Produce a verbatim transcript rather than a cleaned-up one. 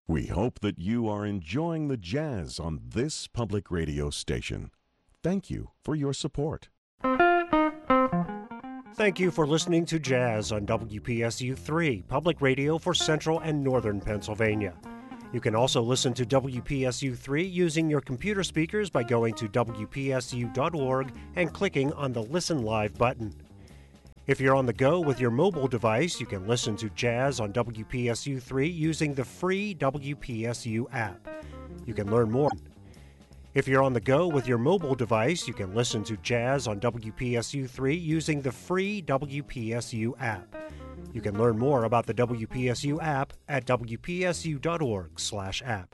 We hope that you are enjoying the jazz on this public radio station. Thank you for your support. Thank you for listening to Jazz on W P S U three, public radio for Central and Northern Pennsylvania. You can also listen to W P S U three using your computer speakers by going to W P S U dot org and clicking on the Listen Live button. If you're on the go with your mobile device, you can listen to Jazz on W P S U three using the free W P S U app. You can learn more. If you're on the go with your mobile device, you can listen to Jazz on W P S U three using the free W P S U app. You can learn more about the W P S U app at W P S U dot org slash app.